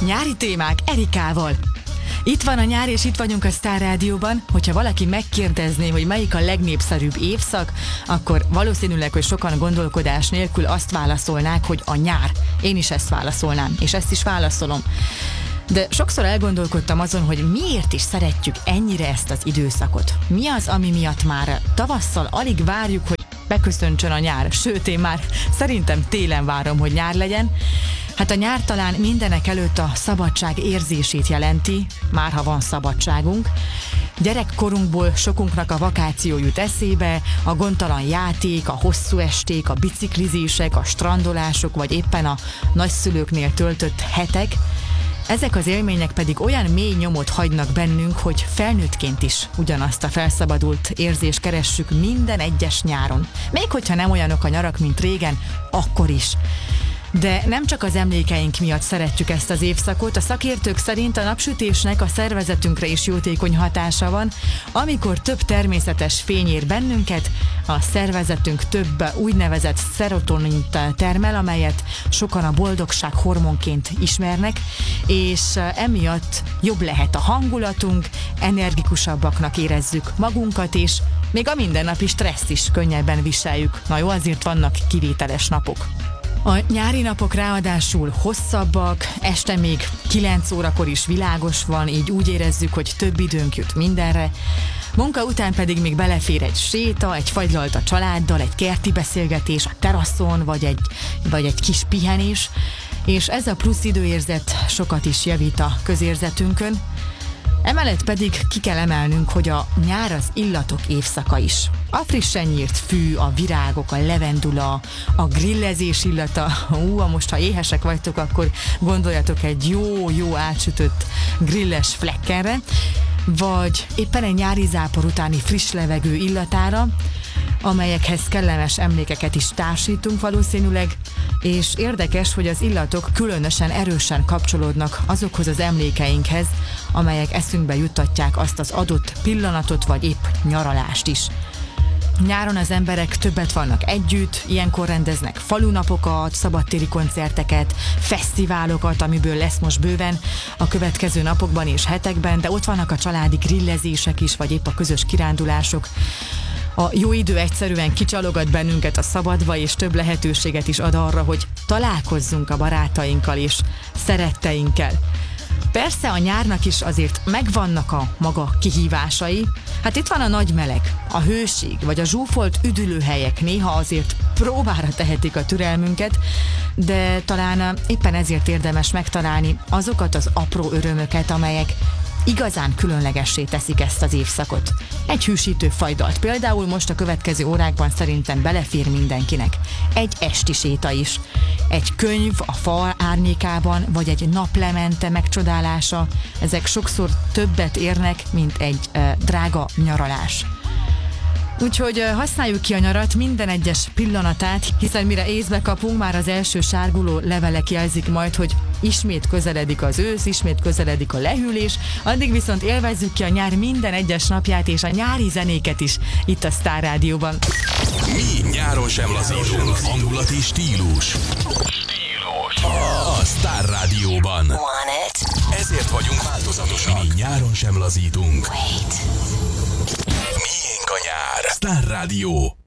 Nyári témák Erikával. Itt van a nyár, és itt vagyunk a Sztár Rádióban. Hogyha valaki megkérdezné, hogy melyik a legnépszerűbb évszak, akkor valószínűleg, hogy sokan gondolkodás nélkül azt válaszolnák, hogy a nyár. Én is ezt válaszolnám, és ezt is válaszolom. De sokszor elgondolkodtam azon, hogy miért is szeretjük ennyire ezt az időszakot. Mi az, ami miatt már tavasszal alig várjuk, hogy beköszöntsön a nyár. Sőt, én már szerintem télen várom, hogy nyár legyen. Hát a nyár talán mindenek előtt a szabadság érzését jelenti, már ha van szabadságunk. Gyerekkorunkból sokunknak a vakáció jut eszébe, a gondtalan játék, a hosszú esték, a biciklizések, a strandolások, vagy éppen a nagyszülőknél töltött hetek. Ezek az élmények pedig olyan mély nyomot hagynak bennünk, hogy felnőttként is ugyanazt a felszabadult érzést keressük minden egyes nyáron. Még hogyha nem olyanok a nyarak, mint régen, akkor is. De nem csak az emlékeink miatt szeretjük ezt az évszakot, a szakértők szerint a napsütésnek a szervezetünkre is jótékony hatása van. Amikor több természetes fény ér bennünket, a szervezetünk több úgynevezett szerotonint termel, amelyet sokan a boldogság hormonként ismernek, és emiatt jobb lehet a hangulatunk, energikusabbaknak érezzük magunkat, és még a mindennapi stresszt is könnyebben viseljük. Na jó, azért vannak kivételes napok. A nyári napok ráadásul hosszabbak, este még 9 órakor is világos van, így úgy érezzük, hogy több időnk jut mindenre. Munka után pedig még belefér egy séta, egy fagylalt a családdal, egy kerti beszélgetés a teraszon, vagy egy kis pihenés, és ez a plusz időérzet sokat is javít a közérzetünkön. Emellett pedig ki kell emelnünk, hogy a nyár az illatok évszaka is. A frissen nyírt fű, a virágok, a levendula, a grillezés illata. Most ha éhesek vagytok, akkor gondoljatok egy jó átsütött grilles flekkenre, vagy éppen egy nyári zápor utáni friss levegő illatára, amelyekhez kellemes emlékeket is társítunk valószínűleg, és érdekes, hogy az illatok különösen erősen kapcsolódnak azokhoz az emlékeinkhez, amelyek eszünkbe juttatják azt az adott pillanatot, vagy épp nyaralást is. Nyáron az emberek többet vannak együtt, ilyenkor rendeznek falunapokat, szabadtéri koncerteket, fesztiválokat, amiből lesz most bőven a következő napokban és hetekben, de ott vannak a családi grillezések is, vagy épp a közös kirándulások. A jó idő egyszerűen kicsalogat bennünket a szabadba, és több lehetőséget is ad arra, hogy találkozzunk a barátainkkal és szeretteinkkel. Persze a nyárnak is azért megvannak a maga kihívásai. Hát itt van a nagy meleg, a hőség, vagy a zsúfolt üdülőhelyek néha azért próbára tehetik a türelmünket, de talán éppen ezért érdemes megtalálni azokat az apró örömöket, amelyek igazán különlegessé teszik ezt az évszakot. Egy hűsítő fajdalt például most a következő órákban szerintem belefér mindenkinek. Egy esti séta is. Egy könyv a fal árnyékában, vagy egy naplemente megcsodálása, ezek sokszor többet érnek, mint egy drága nyaralás. Úgyhogy használjuk ki a nyarat, minden egyes pillanatát, hiszen mire észbe kapunk, már az első sárguló levelek jelzik majd, hogy ismét közeledik az ősz, ismét közeledik a lehűlés, addig viszont élvezzük ki a nyár minden egyes napját és a nyári zenéket is itt a Sztár Rádióban. Mi nyáron sem lazítunk, hangulati stílus. A Sztár Rádióban. Ezért vagyunk változatosak. Mi nyáron sem lazítunk. Miénk a nyár. Sztár Rádió.